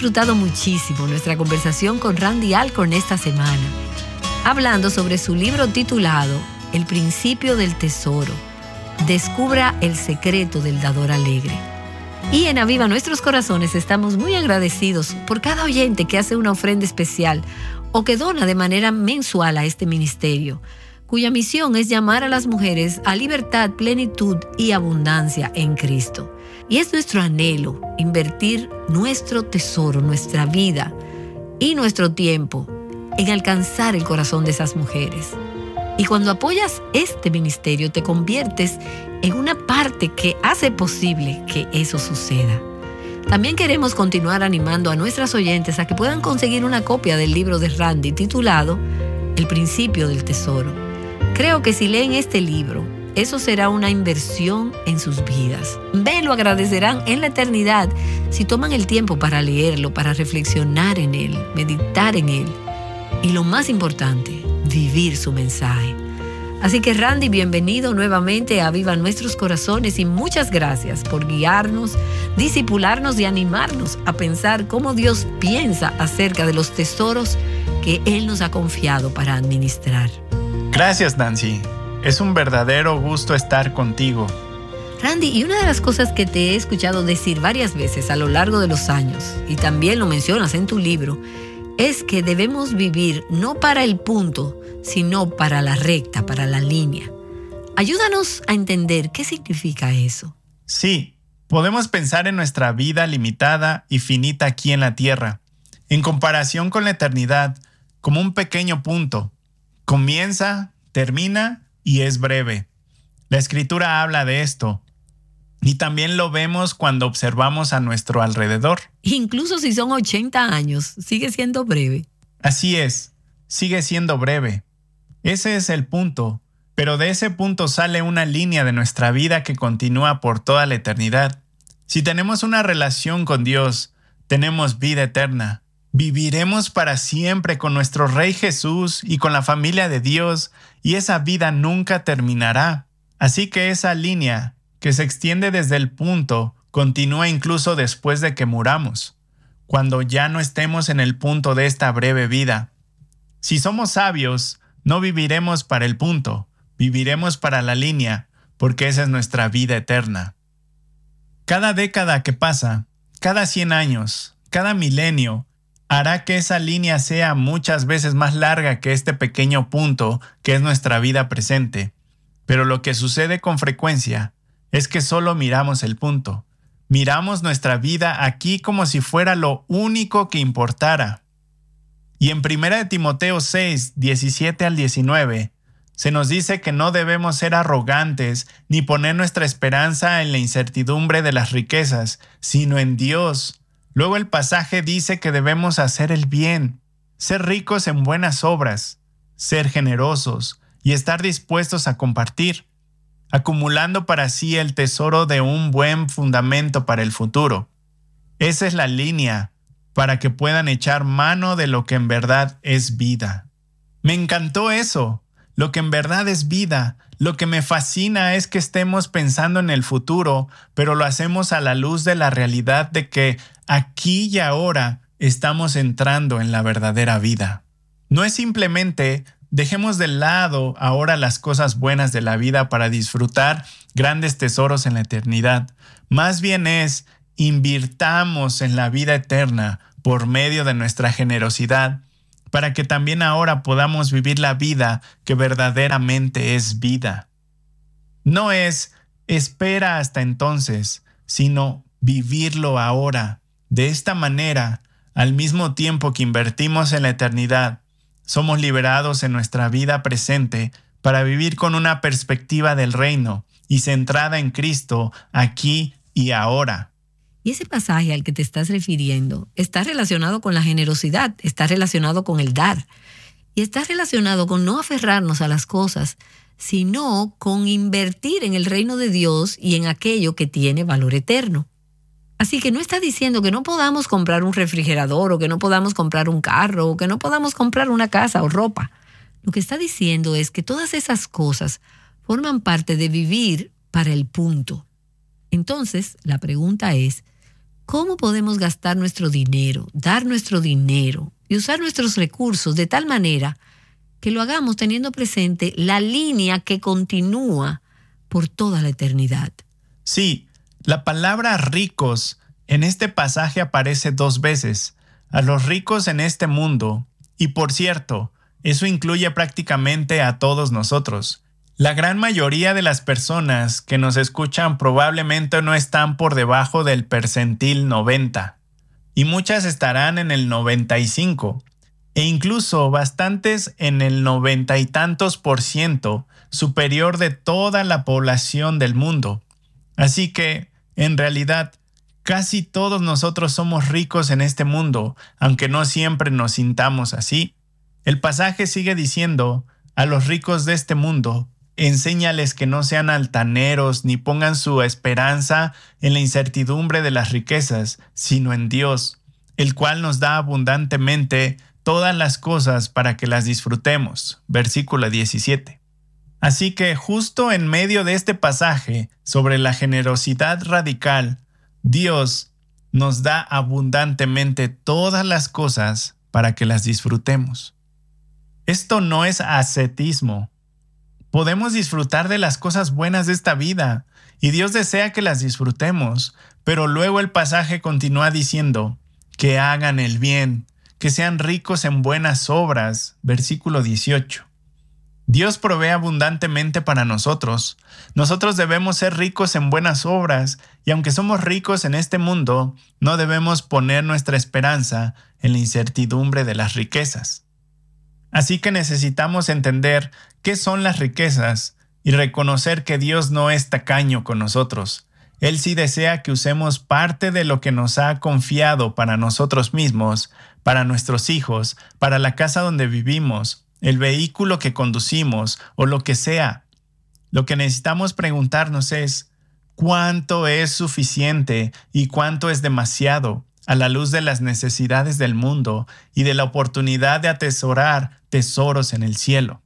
disfrutado muchísimo nuestra conversación con Randy Alcorn esta semana, hablando sobre su libro titulado El principio del tesoro. Descubra el secreto del dador alegre. Y en Aviva Nuestros Corazones estamos muy agradecidos por cada oyente que hace una ofrenda especial o que dona de manera mensual a este ministerio, cuya misión es llamar a las mujeres a libertad, plenitud y abundancia en Cristo. Y es nuestro anhelo invertir nuestro tesoro, nuestra vida y nuestro tiempo en alcanzar el corazón de esas mujeres. Y cuando apoyas este ministerio, te conviertes en una parte que hace posible que eso suceda. También queremos continuar animando a nuestras oyentes a que puedan conseguir una copia del libro de Randy titulado El principio del tesoro. Creo que si leen este libro, eso será una inversión en sus vidas. Lo agradecerán en la eternidad si toman el tiempo para leerlo, para reflexionar en él, meditar en él. Y lo más importante, vivir su mensaje. Así que Randy, bienvenido nuevamente a Aviva Nuestros Corazones y muchas gracias por guiarnos, discipularnos y animarnos a pensar cómo Dios piensa acerca de los tesoros que Él nos ha confiado para administrar. Gracias, Nancy. Es un verdadero gusto estar contigo. Randy, y una de las cosas que te he escuchado decir varias veces a lo largo de los años, y también lo mencionas en tu libro, es que debemos vivir no para el punto, sino para la recta, para la línea. Ayúdanos a entender qué significa eso. Sí, podemos pensar en nuestra vida limitada y finita aquí en la tierra, en comparación con la eternidad, como un pequeño punto. Comienza, termina y es breve. La Escritura habla de esto. Y también lo vemos cuando observamos a nuestro alrededor. Incluso si son 80 años, sigue siendo breve. Así es, sigue siendo breve. Ese es el punto, pero de ese punto sale una línea de nuestra vida que continúa por toda la eternidad. Si tenemos una relación con Dios, tenemos vida eterna. Viviremos para siempre con nuestro Rey Jesús y con la familia de Dios, y esa vida nunca terminará. Así que esa línea que se extiende desde el punto, continúa incluso después de que muramos, cuando ya no estemos en el punto de esta breve vida. Si somos sabios, no viviremos para el punto, viviremos para la línea, porque esa es nuestra vida eterna. Cada década que pasa, cada 100 años, cada milenio, hará que esa línea sea muchas veces más larga que este pequeño punto que es nuestra vida presente. Pero lo que sucede con frecuencia es que solo miramos el punto. Miramos nuestra vida aquí como si fuera lo único que importara. Y en 1 Timoteo 6, 17 al 19, se nos dice que no debemos ser arrogantes ni poner nuestra esperanza en la incertidumbre de las riquezas, sino en Dios. Luego el pasaje dice que debemos hacer el bien, ser ricos en buenas obras, ser generosos y estar dispuestos a compartir, acumulando para sí el tesoro de un buen fundamento para el futuro. Esa es la línea para que puedan echar mano de lo que en verdad es vida. Me encantó eso, lo que en verdad es vida. Lo que me fascina es que estemos pensando en el futuro, pero lo hacemos a la luz de la realidad de que aquí y ahora estamos entrando en la verdadera vida. No es simplemente dejemos de lado ahora las cosas buenas de la vida para disfrutar grandes tesoros en la eternidad. Más bien es invirtamos en la vida eterna por medio de nuestra generosidad, para que también ahora podamos vivir la vida que verdaderamente es vida. No es espera hasta entonces, sino vivirlo ahora. De esta manera, al mismo tiempo que invertimos en la eternidad, somos liberados en nuestra vida presente para vivir con una perspectiva del reino y centrada en Cristo aquí y ahora. Y ese pasaje al que te estás refiriendo está relacionado con la generosidad, está relacionado con el dar y está relacionado con no aferrarnos a las cosas, sino con invertir en el reino de Dios y en aquello que tiene valor eterno. Así que no está diciendo que no podamos comprar un refrigerador o que no podamos comprar un carro o que no podamos comprar una casa o ropa. Lo que está diciendo es que todas esas cosas forman parte de vivir para el punto. Entonces, la pregunta es, ¿Cómo podemos gastar nuestro dinero, dar nuestro dinero y usar nuestros recursos de tal manera que lo hagamos teniendo presente la línea que continúa por toda la eternidad? Sí, la palabra ricos en este pasaje aparece 2 veces. A los ricos en este mundo. Y por cierto, eso incluye prácticamente a todos nosotros. La gran mayoría de las personas que nos escuchan probablemente no están por debajo del percentil 90. Y muchas estarán en el 95. E incluso bastantes en el 90 y tantos % superior de toda la población del mundo. Así que, en realidad, casi todos nosotros somos ricos en este mundo, aunque no siempre nos sintamos así. El pasaje sigue diciendo, a los ricos de este mundo, enséñales que no sean altaneros ni pongan su esperanza en la incertidumbre de las riquezas, sino en Dios, el cual nos da abundantemente todas las cosas para que las disfrutemos. Versículo 17. Así que justo en medio de este pasaje sobre la generosidad radical, Dios nos da abundantemente todas las cosas para que las disfrutemos. Esto no es ascetismo. Podemos disfrutar de las cosas buenas de esta vida y Dios desea que las disfrutemos, pero luego el pasaje continúa diciendo que hagan el bien, que sean ricos en buenas obras. Versículo 18. Dios provee abundantemente para nosotros. Nosotros debemos ser ricos en buenas obras, y aunque somos ricos en este mundo, no debemos poner nuestra esperanza en la incertidumbre de las riquezas. Así que necesitamos entender qué son las riquezas y reconocer que Dios no es tacaño con nosotros. Él sí desea que usemos parte de lo que nos ha confiado para nosotros mismos, para nuestros hijos, para la casa donde vivimos, el vehículo que conducimos o lo que sea. Lo que necesitamos preguntarnos es, ¿cuánto es suficiente y cuánto es demasiado a la luz de las necesidades del mundo y de la oportunidad de atesorar tesoros en el cielo?